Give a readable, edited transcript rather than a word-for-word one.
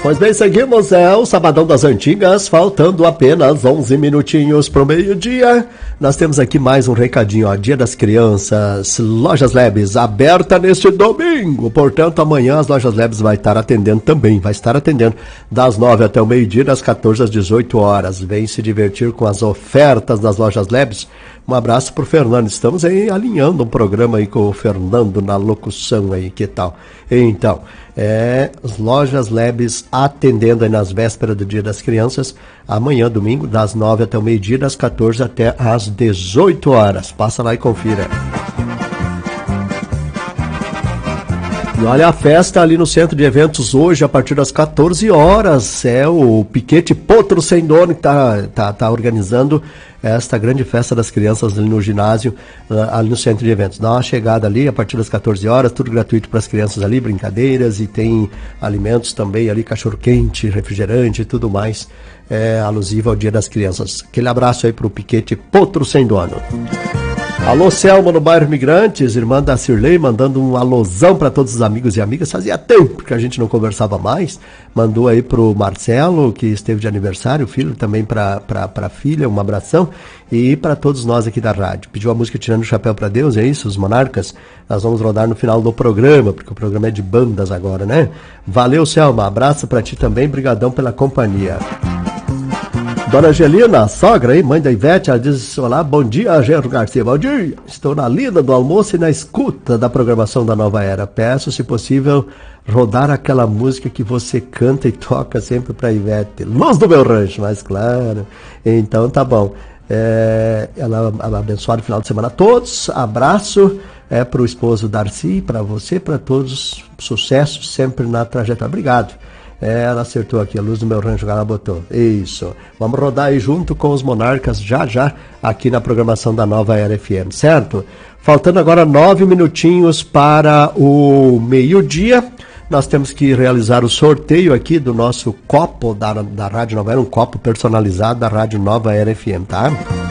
Pois bem, seguimos, o Sabadão das Antigas, faltando apenas 11 minutinhos pro meio-dia. Nós temos aqui mais um recadinho, ó, Dia das Crianças, Lojas Labs, aberta neste domingo. Portanto, amanhã as Lojas Labs vai estar atendendo das 9 até o meio-dia, das 14 às 18 horas. Vem se divertir com as ofertas das Lojas Labs. Um abraço pro Fernando, estamos aí alinhando um programa aí com o Fernando na locução aí, que tal? Então, as Lojas Labs atendendo aí nas vésperas do Dia das Crianças, amanhã, domingo, das 9 até o meio-dia, das 14 até às 18 horas. Passa lá e confira. E olha a festa ali no centro de eventos hoje, a partir das 14 horas. É o Piquete Potro Sem Dono que tá organizando esta grande festa das crianças ali no ginásio, ali no centro de eventos. Dá uma chegada ali a partir das 14 horas, tudo gratuito para as crianças ali, brincadeiras, e tem alimentos também ali, cachorro-quente, refrigerante e tudo mais, alusivo ao Dia das Crianças. Aquele abraço aí pro Piquete Potro Sem Dono. Alô, Selma, no bairro Migrantes, irmã da Cirlei, mandando um alôzão para todos os amigos e amigas. Fazia tempo que a gente não conversava mais. Mandou aí pro Marcelo, que esteve de aniversário, filho, também pra filha, um abração. E para todos nós aqui da rádio. Pediu a música Tirando o Chapéu para Deus, é isso, os Monarcas? Nós vamos rodar no final do programa, porque o programa é de bandas agora, né? Valeu, Selma, abraço para ti também, brigadão pela companhia. Dona Angelina, sogra aí, mãe da Ivete, ela diz: olá, bom dia, Gerro Garcia, bom dia. Estou na lida do almoço e na escuta da programação da Nova Era. Peço, se possível, rodar aquela música que você canta e toca sempre pra Ivete. Luz do Meu Rancho, mas claro. Então tá bom. Ela abençoada o final de semana a todos. Abraço pro esposo Darcy, pra você, pra todos. Sucesso sempre na trajetória. Obrigado. Ela acertou aqui, a Luz do Meu Rancho, ela botou. Isso. Vamos rodar aí junto com os Monarcas já aqui na programação da Nova Era FM, certo? Faltando agora 9 minutinhos para o meio-dia. Nós temos que realizar o sorteio aqui do nosso copo da Rádio Nova Era, um copo personalizado da Rádio Nova Era FM, tá?